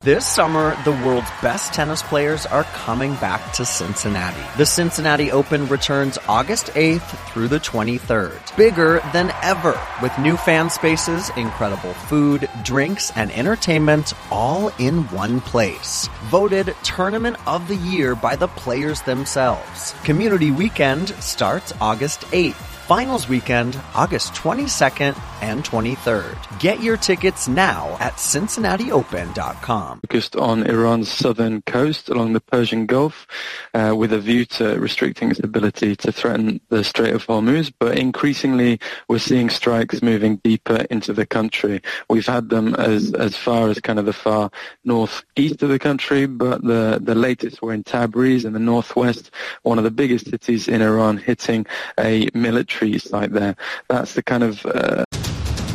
This summer, the world's best tennis players are coming back to Cincinnati. The Cincinnati Open returns August 8th through the 23rd. Bigger than ever, with new fan spaces, incredible food, drinks, and entertainment all in one place. Voted Tournament of the Year by the players themselves. Community Weekend starts August 8th. Finals weekend, August 22nd and 23rd. Get your tickets now at CincinnatiOpen.com. Focused on Iran's southern coast along the Persian Gulf with a view to restricting its ability to threaten the Strait of Hormuz, but increasingly we're seeing strikes moving deeper into the country. We've had them as far as kind of the far northeast of the country, but the latest were in Tabriz in the northwest, one of the biggest cities in Iran, hitting a military site there. That's the kind of